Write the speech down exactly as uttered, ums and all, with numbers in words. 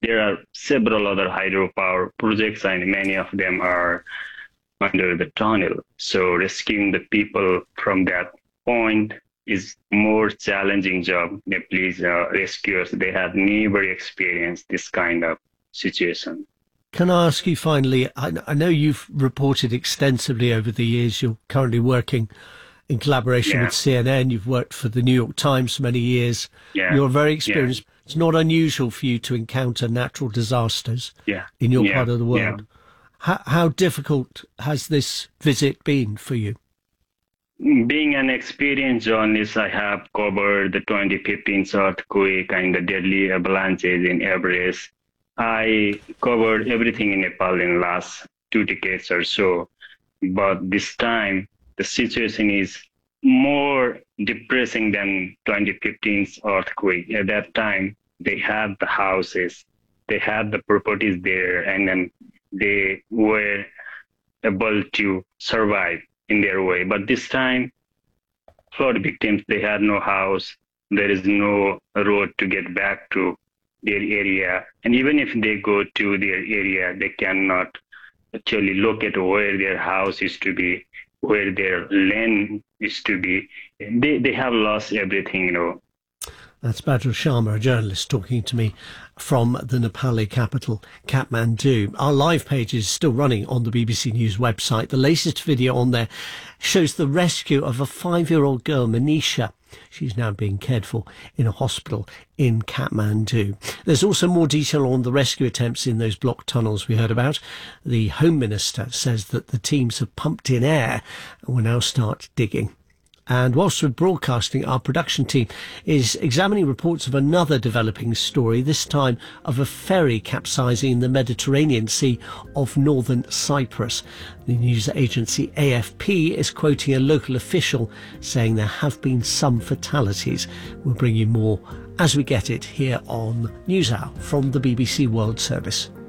there are several other hydropower projects, and many of them are under the tunnel. So rescuing the people from that point is more challenging job. The police uh, rescuers, they have never experienced this kind of situation. Can I ask you finally, I, I know you've reported extensively over the years. You're currently working in collaboration Yeah, with C N N. You've worked for the New York Times for many years. yeah, You're very yeah, experienced. It's not unusual for you to encounter natural disasters yeah, in your yeah, part of the yeah. world. How, how difficult has this visit been for you? Being an experienced journalist, I have covered the twenty fifteen earthquake and the deadly avalanches in Everest. I covered everything in Nepal in the last two decades or so. But this time, the situation is more depressing than twenty fifteen's earthquake. At that time, they had the houses, they had the properties there, and then they were able to survive in their way. But this time, flood victims, they had no house. There is no road to get back to their area. And even if they go to their area, they cannot actually locate where their house is to be, where their land is to be. They, they have lost everything, you know. That's Badru Sharma, a journalist, talking to me from the Nepali capital, Kathmandu. Our live page is still running on the B B C News website. The latest video on there shows the rescue of a five-year-old girl, Manisha. She's now being cared for in a hospital in Kathmandu. There's also more detail on the rescue attempts in those blocked tunnels we heard about. The Home Minister says that the teams have pumped in air and will now start digging. And whilst we're broadcasting, our production team is examining reports of another developing story, this time of a ferry capsizing in the Mediterranean Sea of northern Cyprus. The news agency A F P is quoting a local official saying there have been some fatalities. We'll bring you more as we get it here on NewsHour from the B B C World Service.